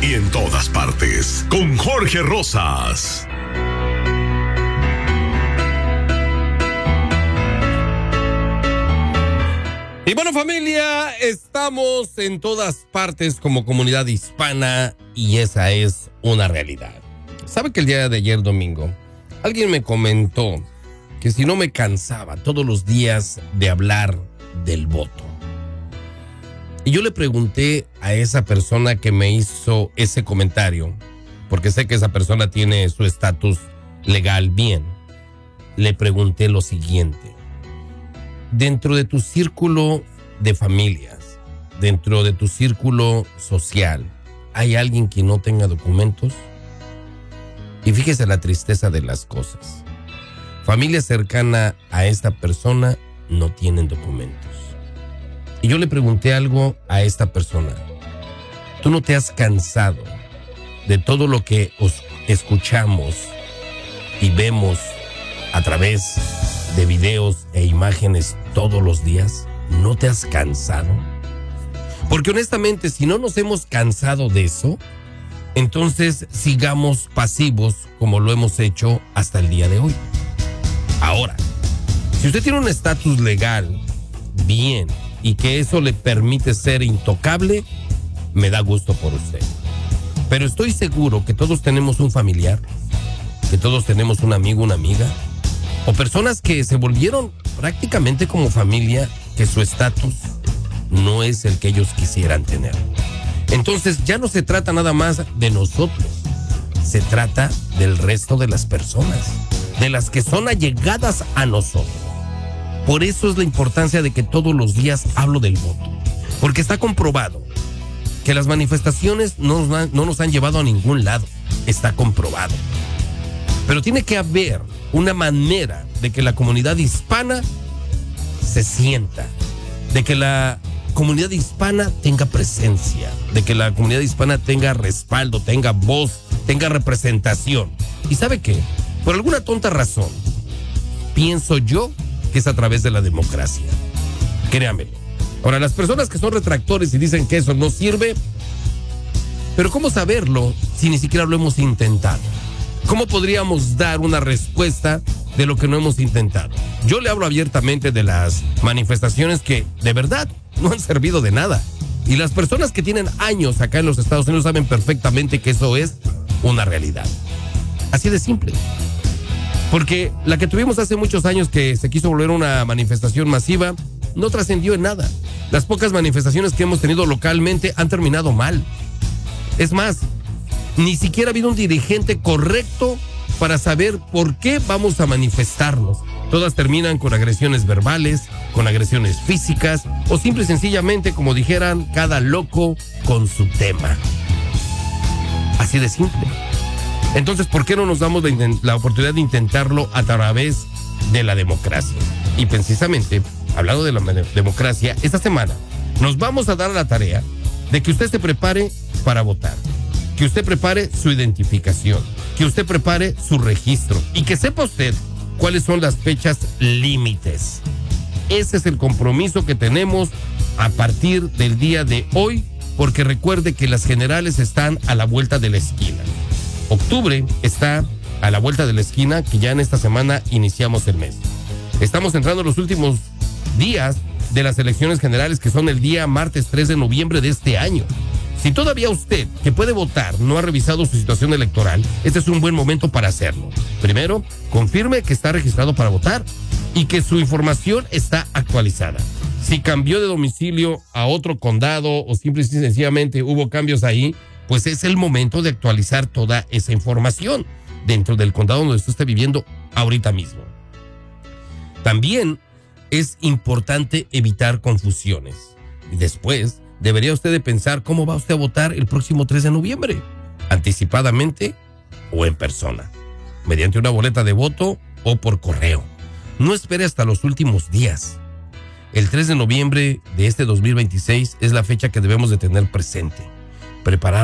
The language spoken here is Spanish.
y en todas partes, con Jorge Rosas. Y bueno, familia, estamos en todas partes como comunidad hispana y esa es una realidad. ¿Sabe que el día de ayer domingo alguien me comentó que si no me cansaba todos los días de hablar del voto? Y yo le pregunté a esa persona que me hizo ese comentario, porque sé que esa persona tiene su estatus legal bien. Le pregunté lo siguiente: dentro de tu círculo de familias, dentro de tu círculo social, ¿hay alguien que no tenga documentos? Y fíjese la tristeza de las cosas. Familia cercana a esta persona no tienen documentos. Y yo le pregunté algo a esta persona: ¿tú no te has cansado de todo lo que escuchamos y vemos a través de videos e imágenes todos los días? ¿No te has cansado? Porque honestamente, si no nos hemos cansado de eso, entonces sigamos pasivos como lo hemos hecho hasta el día de hoy. Ahora, si usted tiene un estatus legal bien y que eso le permite ser intocable, me da gusto por usted. Pero estoy seguro que todos tenemos un familiar, que todos tenemos un amigo, una amiga, o personas que se volvieron prácticamente como familia, que su estatus no es el que ellos quisieran tener. Entonces ya no se trata nada más de nosotros, se trata del resto de las personas, de las que son allegadas a nosotros. Por eso es la importancia de que todos los días hablo del voto, porque está comprobado que las manifestaciones no nos han llevado a ningún lado, está comprobado. Pero tiene que haber una manera de que la comunidad hispana se sienta, de que la comunidad hispana tenga presencia, de que la comunidad hispana tenga respaldo, tenga voz, tenga representación. ¿Y sabe qué? Por alguna tonta razón, pienso yo que es a través de la democracia. Créanmelo. Ahora, las personas que son retractores y dicen que eso no sirve, pero ¿cómo saberlo si ni siquiera lo hemos intentado? ¿Cómo podríamos dar una respuesta de lo que no hemos intentado? Yo le hablo abiertamente de las manifestaciones que de verdad no han servido de nada. Y las personas que tienen años acá en los Estados Unidos saben perfectamente que eso es una realidad. Así de simple. Porque la que tuvimos hace muchos años, que se quiso volver una manifestación masiva, no trascendió en nada. Las pocas manifestaciones que hemos tenido localmente han terminado mal. Es más, ni siquiera ha habido un dirigente correcto para saber por qué vamos a manifestarnos. Todas terminan con agresiones verbales, con agresiones físicas o simple y sencillamente, como dijeran, cada loco con su tema. Así de simple. Entonces, ¿por qué no nos damos la oportunidad de intentarlo a través de la democracia? Y precisamente, hablando de la democracia, esta semana nos vamos a dar a la tarea de que usted se prepare para votar, que usted prepare su identificación, que usted prepare su registro y que sepa usted cuáles son las fechas límites. Ese es el compromiso que tenemos a partir del día de hoy, porque recuerde que las generales están a la vuelta de la esquina. Octubre está a la vuelta de la esquina, que ya en esta semana iniciamos el mes. Estamos entrando en los últimos días de las elecciones generales, que son el día martes 3 de noviembre de este año. Si todavía usted, que puede votar, no ha revisado su situación electoral, este es un buen momento para hacerlo. Primero, confirme que está registrado para votar y que su información está actualizada. Si cambió de domicilio a otro condado o simple y sencillamente hubo cambios ahí, pues es el momento de actualizar toda esa información dentro del condado donde usted esté viviendo ahorita mismo. También es importante evitar confusiones. Y después, debería usted de pensar cómo va usted a votar el próximo 3 de noviembre, anticipadamente o en persona, mediante una boleta de voto o por correo. No espere hasta los últimos días. El 3 de noviembre de este 2026 es la fecha que debemos de tener presente. Preparar